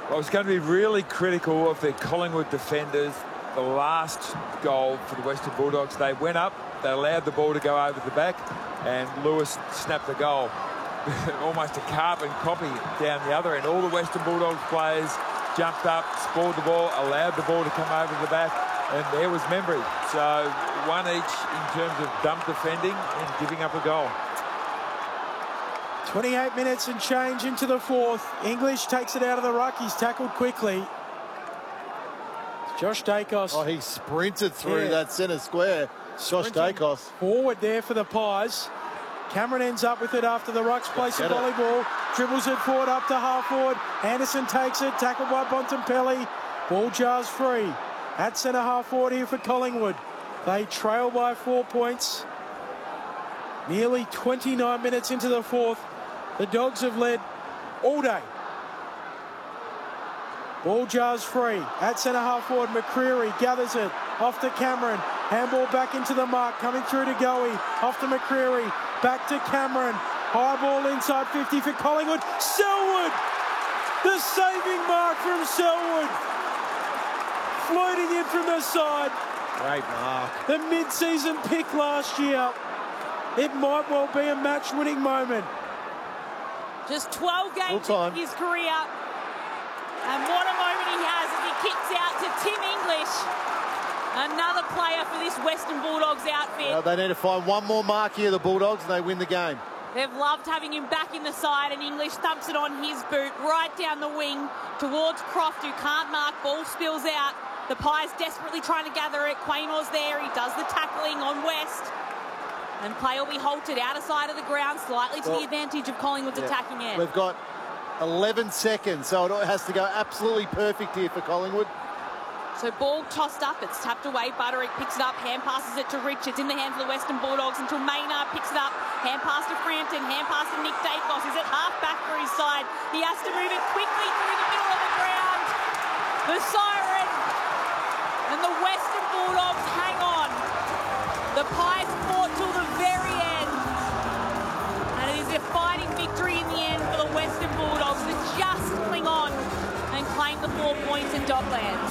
Well, it's going to be really critical of the Collingwood defenders. The last goal for the Western Bulldogs, they went up, they allowed the ball to go over the back, and Lewis snapped the goal. Almost a carbon copy down the other end. All the Western Bulldogs players jumped up, scored the ball, allowed the ball to come over the back, and there was Membry. So one each in terms of dump defending and giving up a goal. 28 minutes and change into the fourth. English takes it out of the ruck. He's tackled quickly. Josh Dacos. Oh, he sprinted through that centre square. Josh Dacos. Forward there for the Pies. Cameron ends up with it after the ruck's place of volleyball. Dribbles it forward up to half forward. Anderson takes it. Tackled by Bontempelli. Ball jars free. At centre half forward here for Collingwood. They trail by 4 points. Nearly 29 minutes into the fourth. The Dogs have led all day. Ball jars free. At centre half forward, McCreery gathers it. Off to Cameron. Handball back into the mark. Coming through to Goey. Off to McCreery. Back to Cameron. High ball inside 50 for Collingwood. Selwood! The saving mark from Selwood. Floating in from the side. Great mark. The mid-season pick last year. It might well be a match-winning moment. Just 12 games in his career. And what a moment he has as he kicks out to Tim English. Another player for this Western Bulldogs outfit. They need to find one more mark here, the Bulldogs, and they win the game. They've loved having him back in the side, and English thumps it on his boot right down the wing towards Croft, who can't mark. Ball spills out. The Pies desperately trying to gather it. Quaymore's there. He does the tackling on West. And play will be halted out of side of the ground, slightly to the advantage of Collingwood's attacking end. We've got 11 seconds, so it has to go absolutely perfect here for Collingwood. So ball tossed up, it's tapped away. Butterick picks it up, hand passes it to Richards in the hands of the Western Bulldogs until Maynard picks it up. Hand pass to Frampton, hand pass to Nick Dacos. Is it half back for his side? He has to move it quickly through the middle of the ground. The siren and the Western Bulldogs hang on. The Pies fought till the very end. And it is a fighting victory in the end for the Western Bulldogs to just cling on and claim the 4 points in Docklands.